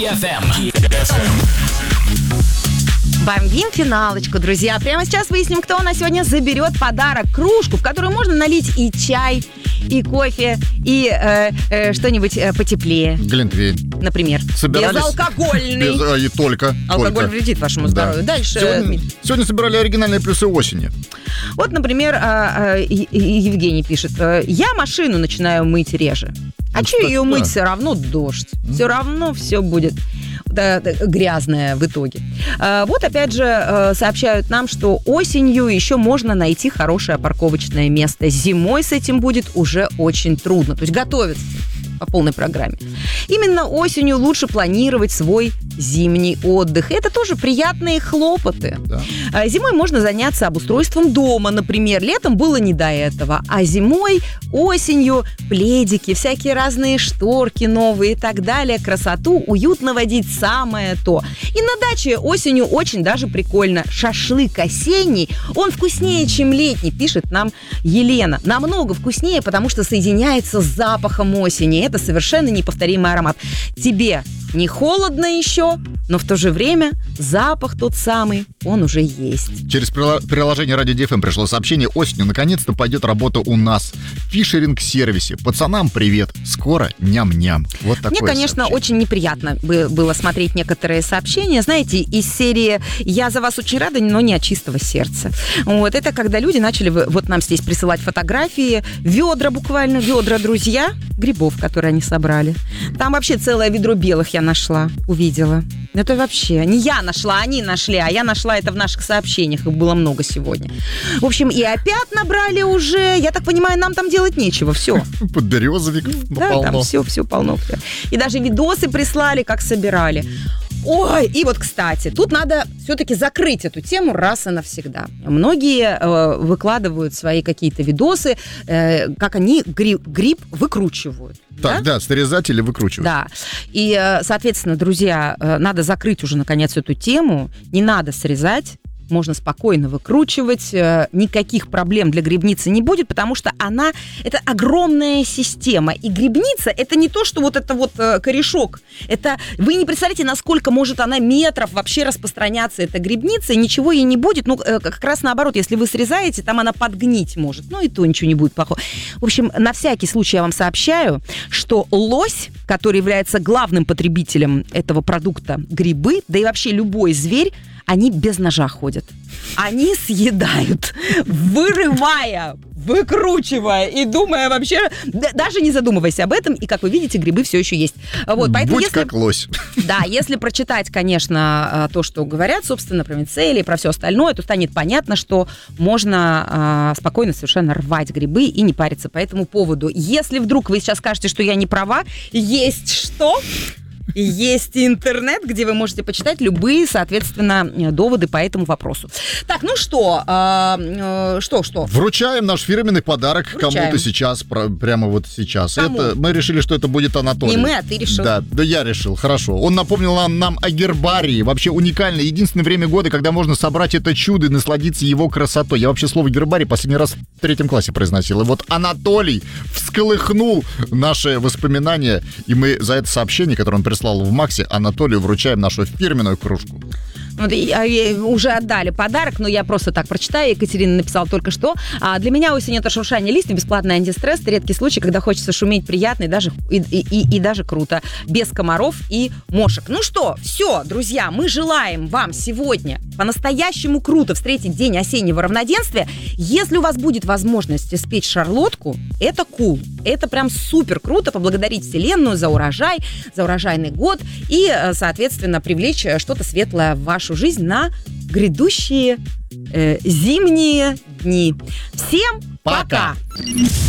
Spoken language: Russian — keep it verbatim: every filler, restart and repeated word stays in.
эф эм. Бомбим финалочку, друзья. Прямо сейчас выясним, кто у нас сегодня заберет подарок. Кружку, в которую можно налить и чай, и кофе, и э, э, что-нибудь э, потеплее. Глинтвейн. Например. Собирались? Безалкогольный. Без, а, и только. Алкоголь только. вредит вашему здоровью. Да. Дальше. Сегодня, сегодня собирали оригинальные плюсы осени. Вот, например, э, э, Евгений пишет. Я машину начинаю мыть реже. А Ну, что кстати, ее мыть? да. Все равно дождь. Все равно все будет да, да, грязное в итоге. А, вот опять же э, сообщают нам, что осенью еще можно найти хорошее парковочное место. Зимой с этим будет уже очень трудно. То есть готовиться по полной программе. Именно осенью лучше планировать свой зимний отдых. И это тоже приятные хлопоты. Да. А зимой можно заняться обустройством дома, например. Летом было не до этого. А зимой, осенью пледики, всякие разные шторки новые и так далее. Красоту, уют наводить самое то. И на даче осенью очень даже прикольно. Шашлык осенний, он вкуснее, чем летний, пишет нам Елена. Намного вкуснее, потому что соединяется с запахом осени. Это совершенно неповторимый аромат. Тебе не холодно еще, но в то же время запах тот самый, он уже есть. Через приложение Радио ди эф эм пришло сообщение: осенью наконец-то пойдет работа у нас в фишеринг-сервисе. Пацанам привет, скоро ням-ням. Вот такое Мне, конечно, сообщение. очень неприятно было смотреть некоторые сообщения, знаете, из серии «Я за вас очень рада, но не от чистого сердца». Вот, это когда люди начали вот нам здесь присылать фотографии, ведра буквально, ведра, друзья, грибов, которые они собрали. Там вообще целое ведро белых я нашла, увидела. Это вообще не я нашла, они нашли, а я нашла это в наших сообщениях, их было много сегодня. В общем, и опять набрали уже, я так понимаю, нам там делать нечего, все. Подберезовик Да, полно. там все, все полно. И даже видосы прислали, как собирали. Ой, и вот, кстати, тут надо все-таки закрыть эту тему раз и навсегда. Многие э, выкладывают свои какие-то видосы, э, как они гриб, гриб выкручивают. Так, да, да, срезать или выкручивать. Да. И, э, соответственно, друзья, э, надо закрыть уже, наконец, эту тему. Не надо срезать. Можно спокойно выкручивать, никаких проблем для грибницы не будет, потому что она, это огромная система, и грибница, это не то, что вот это вот корешок, это, вы не представляете, насколько может она метров вообще распространяться, эта грибница, и ничего ей не будет, ну, как раз наоборот, если вы срезаете, там она подгнить может, ну, и то ничего не будет плохого. В общем, на всякий случай я вам сообщаю, что лось, который является главным потребителем этого продукта, грибы, да и вообще любой зверь, они без ножа ходят. Они съедают, вырывая, выкручивая и думая вообще, да, даже не задумываясь об этом. И, как вы видите, грибы все еще есть. Вот, поэтому Будь если, как лось. Да, если прочитать, конечно, то, что говорят, собственно, про мицелии и про все остальное, то станет понятно, что можно э, спокойно совершенно рвать грибы и не париться по этому поводу. Если вдруг вы сейчас скажете, что я не права, есть что? Есть интернет, где вы можете почитать любые, соответственно, доводы по этому вопросу. Так, ну что, э, э, что, что? Вручаем наш фирменный подарок Вручаем. кому-то сейчас, про, прямо вот сейчас. Кому? Это, мы решили, что это будет Анатолий. Не мы, а ты решил. Да, да, я решил, хорошо. Он напомнил нам, нам о гербарии. Вообще уникальное, единственное время года, когда можно собрать это чудо и насладиться его красотой. Я вообще слово гербарий последний раз в третьем классе произносил. И вот Анатолий всколыхнул наши воспоминания, и мы за это сообщение, которое он прислал в Максе, Анатолию вручаем нашу фирменную кружку. Вот, и, и, уже отдали подарок, но я просто так прочитаю. Екатерина написала только что. А для меня осень — это шуршание листьев, бесплатный антистресс, редкий случай, когда хочется шуметь приятно и даже, и, и, и, и даже круто, без комаров и мошек. Ну что, все, друзья, мы желаем вам сегодня по-настоящему круто встретить день осеннего равноденствия. Если у вас будет возможность испечь шарлотку, это кул, это прям супер круто, поблагодарить Вселенную за урожай, за урожайный год и, соответственно, привлечь что-то светлое в вашу жизнь на грядущие э, зимние дни. Всем пока! Пока.